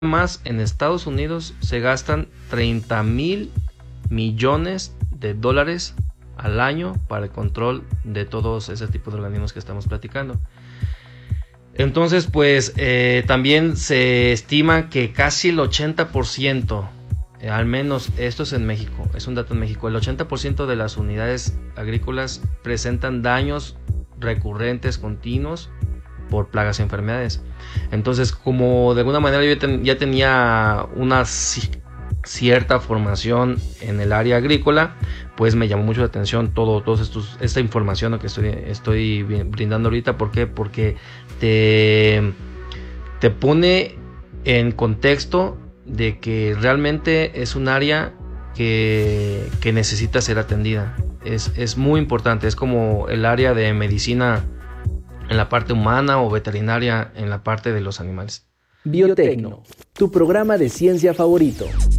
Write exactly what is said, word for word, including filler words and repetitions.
más en Estados Unidos se gastan treinta mil millones de dólares al año para el control de todos ese tipo de organismos que estamos platicando. Entonces, pues eh, también se estima que casi el ochenta por ciento, eh, al menos esto es en México, es un dato en México, el ochenta por ciento de las unidades agrícolas presentan daños recurrentes, continuos, por plagas y enfermedades. Entonces, como de alguna manera yo ten, ya tenía una c- cierta formación en el área agrícola, pues me llamó mucho la atención todo, todos estos, esta información que estoy, estoy brindando ahorita. ¿Por qué? Porque te, te pone en contexto de que realmente es un área que, que necesita ser atendida. Es, es muy importante, es como el área de medicina en la parte humana o veterinaria en la parte de los animales. Biotecno, tu programa de ciencia favorito.